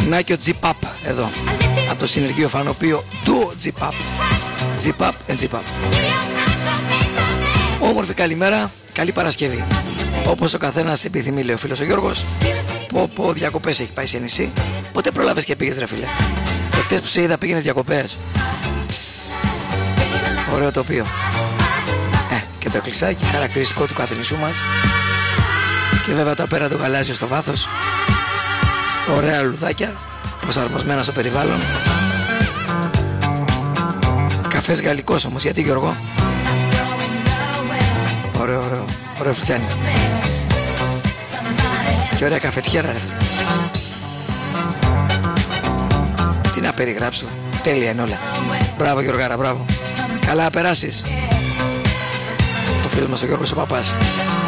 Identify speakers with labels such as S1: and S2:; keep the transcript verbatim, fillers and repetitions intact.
S1: Γυμνάκιο G-Pap εδώ, από το συνεργείο φανοπείο Duo G-Pap. G-Pap and G-Pap. Όμορφη καλημέρα, καλή Παρασκευή. Όπως ο καθένας επιθυμεί, λέει ο φίλος ο Γιώργος. Πω πω διακοπές έχει πάει σε νησί. Πότε προλάβες και πήγες, ρε φίλε? Εχθές που σε είδα πήγαινες διακοπές. Ψ, ωραίο τοπίο. Ε, και το εκκλησάκι, χαρακτηριστικό του κάθε νησού μας. Και βέβαια το απέραντο γαλάζιο στο βάθος. Ωραία λουδάκια, προσαρμοσμένα στο περιβάλλον. Καφές γαλλικός όμως, γιατί Γιώργο? Ωραίο, ωραίο, ωραίο φλιτσάνι. Και ωραία καφετιέρα, ρε. Τι να περιγράψω, τέλεια είναι όλα. Μπράβο Γιώργαρα, μπράβο. Καλά να περάσεις. Το φίλο μας ο Γιώργος ο Παπάς.